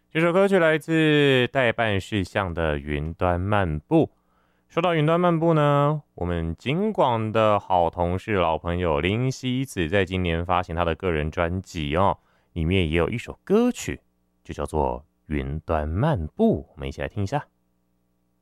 这首歌曲来自代办事项的云端漫步。说到云端漫步呢，我们金广的好同事、老朋友林夕子在今年发行他的个人专辑哦，里面也有一首歌曲，就叫做《云端漫步》，我们一起来听一下。